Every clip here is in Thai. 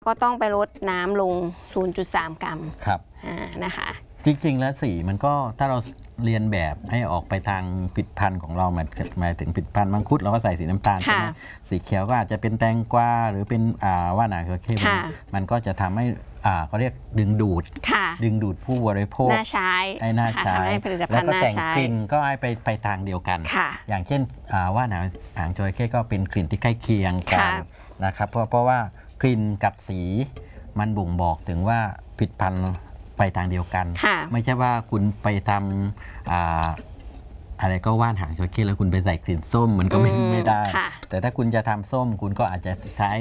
ก็ต้องไปลดน้ำลง 0.3 กรัมครับนะคะจริงๆแล้วสีมันก็ถ้าเราเรียนแบบให้ออกไปทางผลิตภัณฑ์ของเราหมายถึงผลิตภัณฑ์มังคุดเราก็ใส่สีน้ำตาลใช่ไหมสีเขียวก็อาจจะเป็นแตงกวาหรือเป็นว่าหนาเครือเข้มมันก็จะทำให้เขาเรียกดึงดูดผู้บริโภคน่าใช้แล้วก็แต่งกลิ่นก็ให้ไปทางเดียวกันอย่างเช่นว่าหนาหางจระเข้ก็เป็นกลิ่นที่ใกล้เคียงกันนะครับเพราะว่ากลิ่นกับสีมันบ่งบอกถึงว่าผลิตภัณฑ์ไปทางเดียวกันไม่ใช่ว่าคุณไปทำอะไรก็ว่านหางจระเข้แล้วคุณไปใส่กลิ่นส้มมันก็ไม่ได้แต่ถ้าคุณจะทำส้มคุณก็อาจจะใช้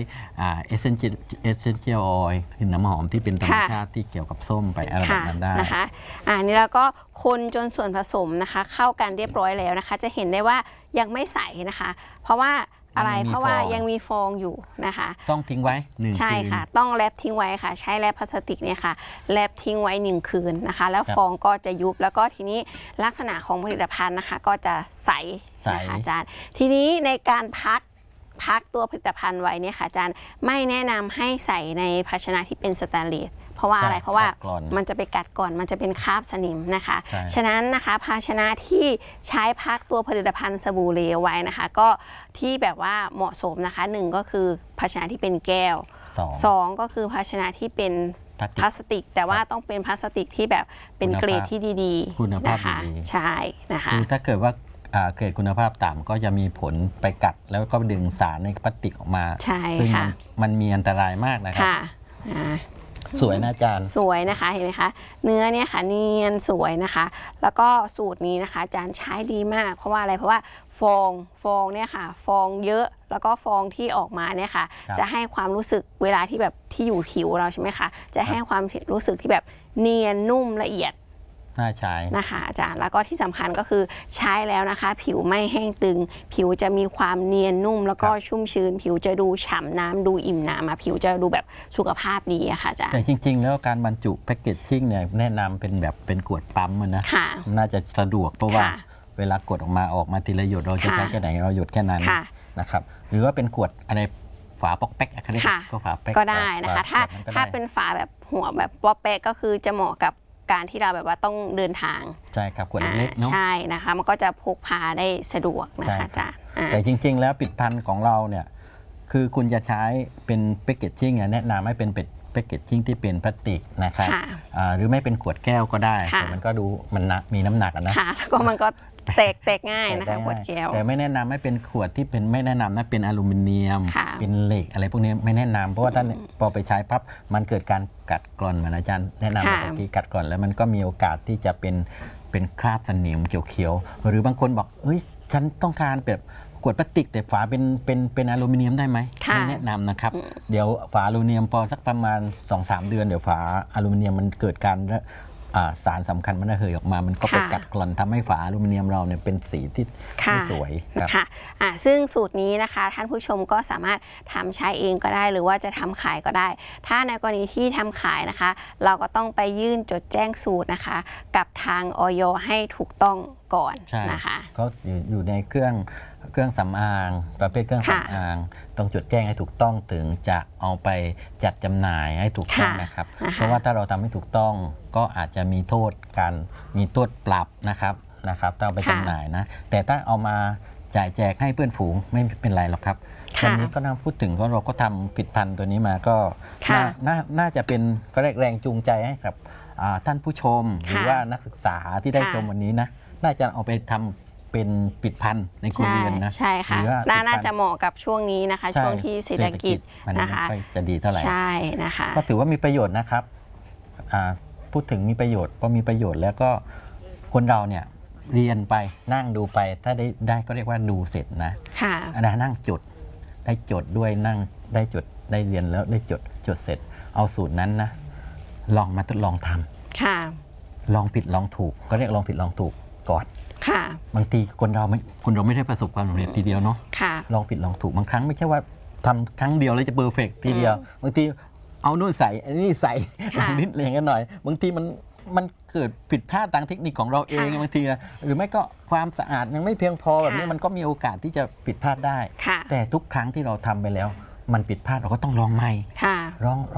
essential oil คือน้ำหอมที่เป็นธรรมชาติที่เกี่ยวกับส้มไปอะไรแบบนั้นได้นะคะนี่แล้วก็คนจนส่วนผสมนะคะเข้ากันเรียบร้อยแล้วนะคะจะเห็นได้ว่ายังไม่ใสนะคะเพราะว่าเพราะว่ายังมีฟองอยู่นะคะต้องทิ้งไว้1 คืนใช่ค่ะต้องแรปทิ้งไว้ค่ะใช้แรปพลาสติกเนี่ยค่ะแรปทิ้งไว้1 คืนนะคะแล้วฟองก็จะยุบแล้วก็ทีนี้ลักษณะของผลิตภัณฑ์นะคะก็จะใสนะคะอาจารย์ทีนี้ในการพักตัวผลิตภัณฑ์ไว้เนี่ยค่ะอาจารย์ไม่แนะนำให้ใส่ในภาชนะที่เป็นสแตนเลสเพราะว่าอะไรเพราะว่ามันจะไปกัดก่อนมันจะเป็นคราบสนิมนะคะฉะนั้นนะคะภาชนะที่ใช้พักตัวผลิตภัณฑ์สบู่เหลวไว้นะคะก็ที่แบบว่าเหมาะสมนะคะ1ก็คือภาชนะที่เป็นแก้ว2ก็คือภาชนะที่เป็นพลาสติกแต่ว่าต้องเป็นพลาสติกที่แบบเป็นเกรดที่ดีๆนะคะใช่นะคะถ้าเกิดว่าเกรดคุณภาพต่ำก็จะมีผลไปกัดแล้วก็ดึงสารในพลาสติกออกมาซึ่งมันมีอันตรายมากนะครับสวยนะอาจารย์สวยนะคะเห็นไหมคะเนื้อเนี่ยค่ะเนียนสวยนะคะแล้วก็สูตรนี้นะคะอาจารย์ใช้ดีมากเพราะว่าอะไรเพราะว่าฟองเนี่ยค่ะฟองเยอะแล้วก็ฟองที่ออกมาเนี่ยค่ะจะให้ความรู้สึกเวลาที่แบบที่อยู่ผิวเราใช่ไหมคะจะให้ความรู้สึกที่แบบเนียนนุ่มละเอียดน่าใช้นะคะอาจารย์แล้วก็ที่สำคัญก็คือใช้แล้วนะคะผิวไม่แห้งตึงผิวจะมีความเนียนนุ่มแล้วก็ชุ่มชื้นผิวจะดูฉ่ำน้ำดูอิ่มน้ำผิวจะดูแบบสุขภาพดีอะค่ะอาจารย์แต่จริงๆแล้วการบรรจุแพ็กเกจจิ้งเนี่ยแนะนำเป็นแบบเป็นขวดปั๊มนะน่าจะสะดวกเพราะว่าเวลากดออกมาทีละหยดเราจะใช้แค่ไหนเราหยดแค่นั้นนะครับหรือว่าเป็นขวดอะไรฝาป๊อกแป๊กอะไรก็ฝาแป๊กก็ได้นะคะถ้าเป็นฝาแบบหัวแบบป๊อกแป๊กก็คือจะเหมาะกับการที่เราแบบว่าต้องเดินทางใช่ครับขวดเล็กเนาะใช่นะคะมันก็จะพกพาได้สะดวกนะคะอาจารย์แต่จริงๆแล้วผลิตภัณฑ์ของเราเนี่ยคือคุณจะใช้เป็นแพคเกจจิ้งแนะนำให้เป็นแพคเกจจิ้งที่เป็นพลาสติกนะครับหรือไม่เป็นขวดแก้วก็ได้แต่มันก็ดูมันมีน้ำหนักนะแล้วก็มันก็แตกง่ายนะคะขวดแก้วแต่ไม่แนะนำให้เป็นขวดที่เป็นไม่แนะนำนะเป็นอลูมิเนียมเป็นเหล็กอะไรพวกนี้ไม่แนะนำเพราะว่าถ้าพอไปใช้ปั๊บมันเกิดการกัดกร่อนเหมือนอาจารย์แนะนำเมื่อกี้กัดกร่อนแล้วมันก็มีโอกาสที่จะเป็นคราบสนิมเขียวๆหรือบางคนบอกเอ้ยฉันต้องการแบบขวดพลาสติกแต่ฝาเป็นอลูมิเนียมได้ไหมไม่แนะนำนะครับเดี๋ยวฝาอลูมิเนียมพอสักประมาณ 2-3 เดือนเดี๋ยวฝาอลูมิเนียมมันเกิดการสารสำคัญมันระเหยออกมามันก็ไปกัดกร่อนทำให้ฝาอลูมิเนียมเราเนี่ยเป็นสีที่ไม่สวยค่ะซึ่งสูตรนี้นะคะท่านผู้ชมก็สามารถทำใช้เองก็ได้หรือว่าจะทำขายก็ได้ถ้าในกรณีที่ทำขายนะคะเราก็ต้องไปยื่นจดแจ้งสูตรนะคะกับทางอย.ให้ถูกต้องก่อนนะคะก็อยู่ในเครื่องสำอางประเภทเครื่องสำอางต้องจดแจ้งให้ถูกต้องถึงจะเอาไปจัดจำหน่ายให้ถูกต้องนะครับเพราะว่าถ้าเราทำไม่ถูกต้องก็อาจจะมีโทษมีโทษปรับนะครับถ้าเอาไปจำหน่ายนะแต่ถ้าเอามาจ่ายแจกให้เพื่อนฝูงไม่เป็นไรหรอกครับวันนี้ก็น่าพูดถึงก็เราก็ทำผลิตภัณฑ์ตัวนี้มาก็น่าจะเป็นก็แรงจูงใจให้กับท่านผู้ชมหรือว่านักศึกษาที่ได้ชมวันนี้นะน่าจะเอาไปทำเป็นผลิตภัณฑ์ในครัวเรือนนะใช่ค่ะน่าจะเหมาะกับช่วงนี้นะคะช่วงที่เศรษฐกิจนะคะจะดีเท่าไหร่ใช่นะคะก็ถือว่ามีประโยชน์นะครับพูดถึงมีประโยชน์พอมีประโยชน์แล้วก็คนเราเนี่ยเรียนไปนั่งดูไปถ้าได้ก็เรียกว่าดูเสร็จนะนั่งจดได้จดด้วยนั่งได้จดได้เรียนแล้วได้จดเสร็จเอาสูตรนั้นนะลองมาทดลองทำลองผิดลองถูกก็เรียกลองผิดลองถูกก่อนบางทีคนเราไม่ได้ประสบความสำเร็จทีเดียวเนาะลองผิดลองถูกบางครั้งไม่ใช่ว่าทำครั้งเดียวแล้วจะเพอร์เฟกต์ทีเดียวบางทีเอาโน่นใส่อันนี้ใส่นิดเองกันหน่อยบางทีมันเกิดผิดพลาดทางเทคนิคของเราเองบางทีหรือไม่ก็ความสะอาดยังไม่เพียงพอแบบนี้มันก็มีโอกาสที่จะผิดพลาดได้แต่ทุกครั้งที่เราทำไปแล้วมันผิดพลาดเราก็ต้องลองใหม่ลอง